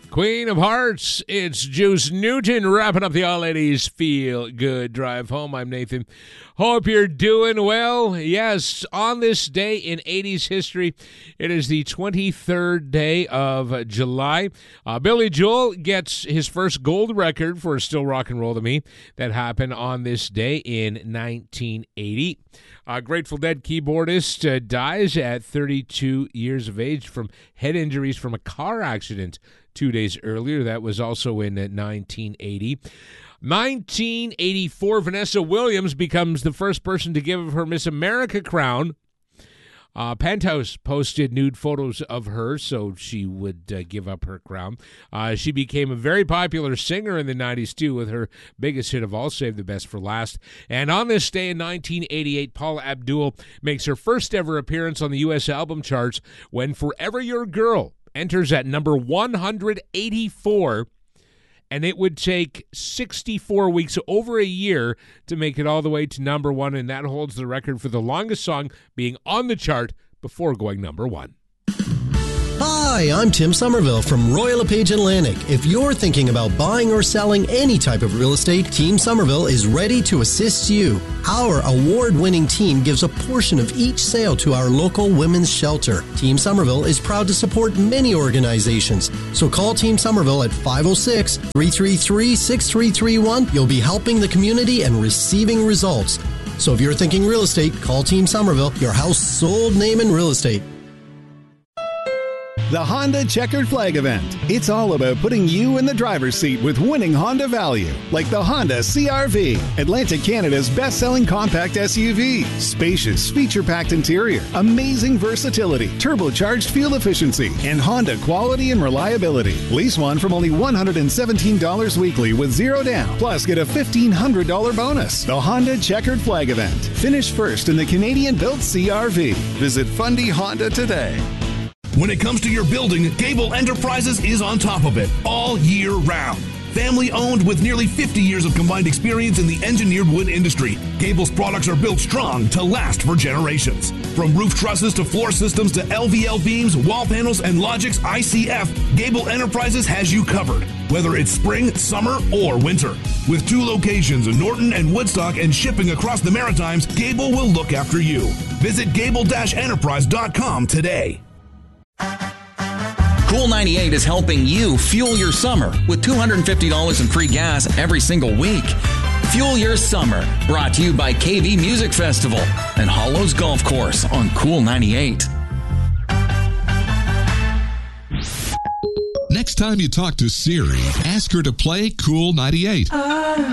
Queen of Hearts, it's Juice Newton wrapping up the All Ladies Feel Good Drive Home. I'm Nathan. Hope you're doing well. Yes, on this day in 80s history, it is the 23rd day of July. Billy Joel gets his first gold record for Still Rock and Roll to Me. That happened on this day in 1980. Grateful Dead keyboardist dies at 32 years of age from head injuries from a car accident 2 days earlier. That was also in 1980. 1984, Vanessa Williams becomes the first person to give her Miss America crown. Penthouse posted nude photos of her so she would give up her crown. She became a very popular singer in the 90s, too, with her biggest hit of all, Save the Best for Last. And on this day in 1988, Paula Abdul makes her first ever appearance on the U.S. album charts when Forever Your Girl enters at number 184. And it would take 64 weeks, over a year, to make it all the way to number one, and that holds the record for the longest song being on the chart before going number one. Hi, I'm Tim Somerville from Royal LePage Atlantic. If you're thinking about buying or selling any type of real estate, Team Somerville is ready to assist you. Our award-winning team gives a portion of each sale to our local women's shelter. Team Somerville is proud to support many organizations. So call Team Somerville at 506-333-6331. You'll be helping the community and receiving results. So if you're thinking real estate, call Team Somerville, your household name in real estate. The Honda Checkered Flag Event. It's all about putting you in the driver's seat with winning Honda value, like the Honda CR-V, Atlantic Canada's best-selling compact SUV. Spacious, feature-packed interior, amazing versatility, turbocharged fuel efficiency, and Honda quality and reliability. Lease one from only $117 weekly with zero down, plus get a $1,500 bonus. The Honda Checkered Flag Event. Finish first in the Canadian-built CR-V. Visit Fundy Honda today. When it comes to your building, Gable Enterprises is on top of it all year round. Family owned with nearly 50 years of combined experience in the engineered wood industry, Gable's products are built strong to last for generations. From roof trusses to floor systems to LVL beams, wall panels, and Logix ICF, Gable Enterprises has you covered, whether it's spring, summer, or winter. With 2 locations in Norton and Woodstock and shipping across the Maritimes, Gable will look after you. Visit gable-enterprise.com today. Cool 98 is helping you fuel your summer with $250 in free gas every single week. Fuel your summer, brought to you by KV Music Festival and Hollows Golf Course on Cool 98. Next time you talk to Siri, ask her to play Cool 98.